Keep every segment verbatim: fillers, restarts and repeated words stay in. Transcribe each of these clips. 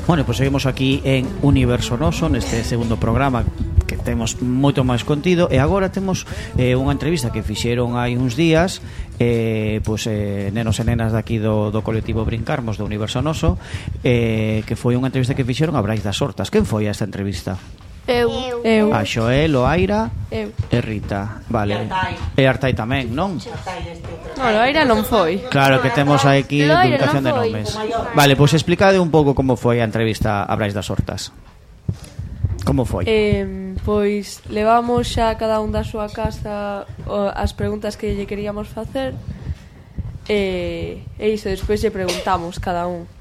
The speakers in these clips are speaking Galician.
Bueno, pois seguimos aquí en Universo Noso, neste segundo programa que temos moito máis contido. E agora temos eh, unha entrevista que fixeron hai uns días eh, pois, eh, nenos e nenas daqui do, do colectivo Brincarmos do Universo Noso, eh, que foi unha entrevista que fixeron a Brais das Hortas. Quen foi a esta entrevista? Eu. Eu. A Xoel, o Aira Eu. e Rita. Vale. E Artai tamén, non? Non, o Aira non foi. Claro que temos aquí Loira duplicación de non foi. nomes. Vale, pois explicade un pouco como foi a entrevista a Brais das Hortas. Como foi? Eh, pois levamos xa cada un da súa casa o, as preguntas que lle queríamos facer e, e iso, despois lle preguntamos cada un.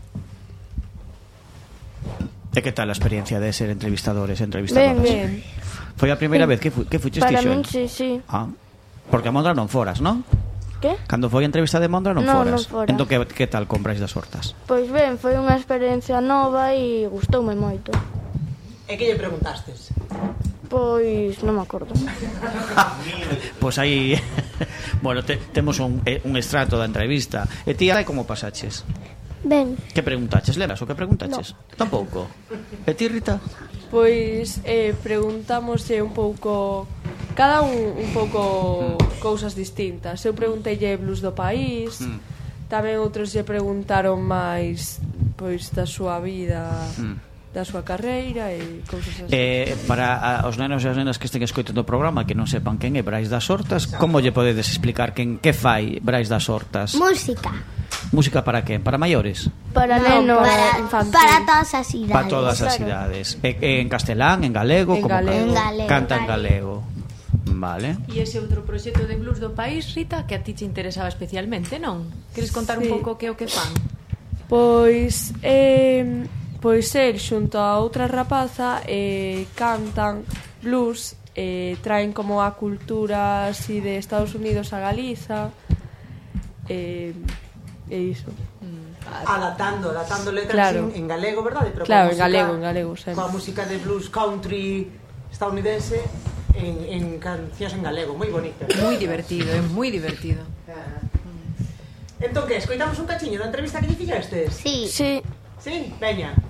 E que tal a experiencia de ser entrevistadores, entrevistadoras? Ben, ben. Foi a primeira vez que, fu, que fuches ti, Para Xoel? min, sí, sí. Ah, porque a Mondra non foras, non? Que? Cando foi a entrevista de Mondra non Non, foras. non fora. Entón, que, que tal con Brais das Hortas? Pois ben, foi unha experiencia nova e gustoume moito. E que lle preguntastes? Pois non me acordo. Pois aí bueno, te, temos un, eh, un extracto da entrevista. E ti, Arai, como pasaches? Ben. Que preguntaches? Lembras o que preguntaches? No. Tampouco. E ti, Rita? Pois eh, preguntámoslle un pouco cada un un pouco mm. cousas distintas. Eu pregunteille blues do país, mm. tamén outros lle preguntaron máis pois da súa vida, mm. da súa carreira e cousas así. Eh, para a, os nenos e as nenas que estén escoitando o programa que non sepan quen é Brais das Hortas, como lle podedes explicar quen que fai Brais das Hortas? Música. Música para quen? Para maiores? Para No, nenos. para- Para, para todas as idades. Para todas as idades. E, e en castelán, en galego, En como galego. En galego. canta en galego. Vale. E ese outro proxecto de blues do país, Rita, que a ti te interesaba especialmente, non? Queres contar Sí. un pouco que é o que fan? Pois eh, pois el xunto a outra rapaza eh, cantan blues, eh, traen como a cultura así de Estados Unidos a Galiza, eh, e iso. Adaptando, adaptando letras Claro. en, en galego, verdade? Pero Claro, coa en galego, en galego, sempre. Coa música de blues country estadounidense en, en cancións en galego, moi bonita. Moi divertido, é moi divertido. Entón que, escoitamos un cachiño da entrevista que lle fixestes? Sí. Sí. Sí, veña.